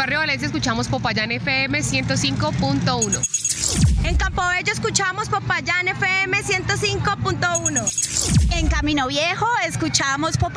Barrio Valencia escuchamos Popayán FM 105.1. En Campobello escuchamos Popayán FM 105.1. En Camino Viejo escuchamos Popayán